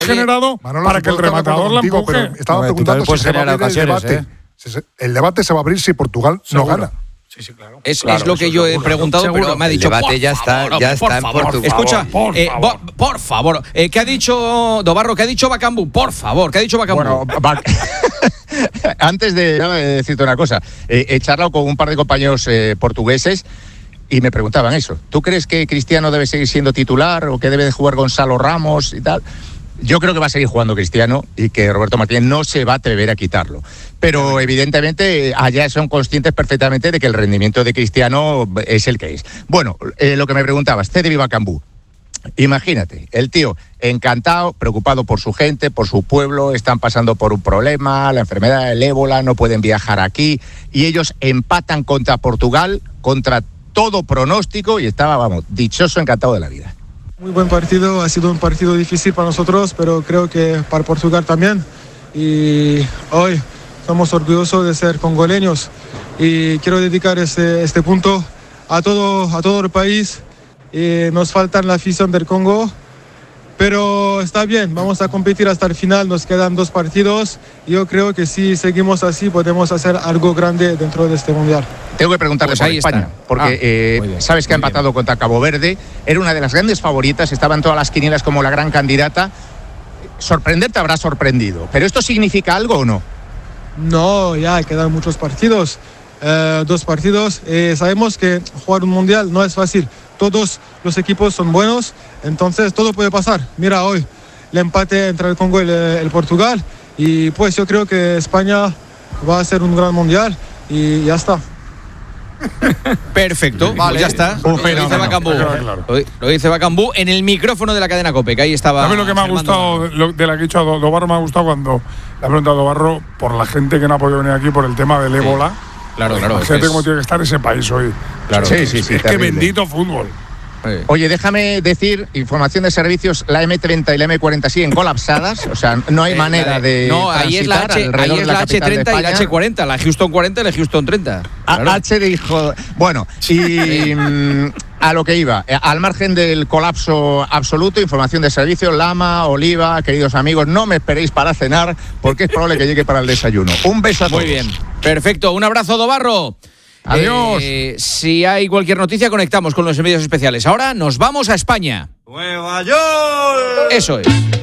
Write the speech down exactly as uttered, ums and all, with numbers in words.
Oye, generado Manolo, para si que el puedo estar de rematador acuerdo la contigo, empuje. pero estaba Hombre, tú preguntando también si se va a puedes abrir el generar debate. ocasiones, Si se- El debate se va a abrir si Portugal Seguro. no gana. Sí, sí, claro. Es, Claro, es lo que eso yo he seguro, preguntado, seguro. pero me ha El dicho. debate por ya está- favor, ya hombre, está por en favor. Portugal. Escucha, Por eh, favor. bo- por favor, eh, ¿qué ha dicho Dobarro? ¿Qué ha dicho Bakambu? Por favor, ¿qué ha dicho Bakambu? Bueno, va- antes de, déjame decirte una cosa, eh, he charlado con un par de compañeros eh, portugueses y me preguntaban eso. ¿Tú crees que Cristiano debe seguir siendo titular o que debe de jugar Gonzalo Ramos y tal? Yo creo que va a seguir jugando Cristiano y que Roberto Martínez no se va a atrever a quitarlo. Pero evidentemente allá son conscientes perfectamente de que el rendimiento de Cristiano es el que es. Bueno, eh, lo que me preguntabas, Cedric Bakambu. Imagínate, el tío encantado, preocupado por su gente, por su pueblo, están pasando por un problema, la enfermedad del ébola, no pueden viajar aquí, y ellos empatan contra Portugal, contra todo pronóstico, y estaba, vamos, dichoso, encantado de la vida. Muy buen partido, ha sido un partido difícil para nosotros, pero creo que para Portugal también. Y hoy estamos orgullosos de ser congoleños y quiero dedicar este, este punto a todo, a todo el país. Y nos falta la afición del Congo, pero está bien, vamos a competir hasta el final, nos quedan dos partidos. Yo creo que si seguimos así podemos hacer algo grande dentro de este Mundial. Tengo que preguntarle Pues por ahí España, está. porque Ah, eh, muy bien, sabes que ha muy empatado contra Cabo Verde, era una de las grandes favoritas, estaba en todas las quinielas como la gran candidata. Sorprenderte habrá sorprendido, pero ¿esto significa algo o no? No, ya quedan muchos partidos, eh, dos partidos. Eh, sabemos que jugar un Mundial no es fácil, todos los equipos son buenos, entonces todo puede pasar. Mira hoy el empate entre el Congo y el, el Portugal, y pues yo creo que España va a ser un gran Mundial y ya está. Perfecto, Vale. pues ya está. Un Lo dice fenómeno. Bakambu. Claro, claro. Lo, lo dice Bakambu en el micrófono de la cadena COPE, que ahí estaba. ¿Sabes lo que me ha Germán gustado Dobarro. lo- de la que ha dicho Do- Dobarro? Me ha gustado cuando le ha preguntado a Dobarro por la gente que no ha podido venir aquí por el tema del ébola. Claro, claro. es que Fíjate es- cómo tiene que estar ese país hoy. Claro. Sí, sí, sí, Es que terrible. bendito fútbol. eh. Oye, déjame decir, información de servicios, la eme treinta y la eme cuarenta siguen colapsadas, o sea, no hay Eh, manera la de No, ahí es la, transitar H, alrededor ahí de es la la capital de hache treinta y la España. hache cuarenta, la Houston cuarenta y la Houston treinta. A- Claro. H dijo, bueno, y mm, a lo que iba, eh, al margen del colapso absoluto, información de servicio, Lama, Oliva, queridos amigos, no me esperéis para cenar porque es probable que llegue para el desayuno. Un beso a todos. Muy bien. Perfecto. Un abrazo, Dobarro. Adiós. Eh, si hay cualquier noticia, conectamos con los medios especiales. Ahora nos vamos a España. Nueva York. Eso es.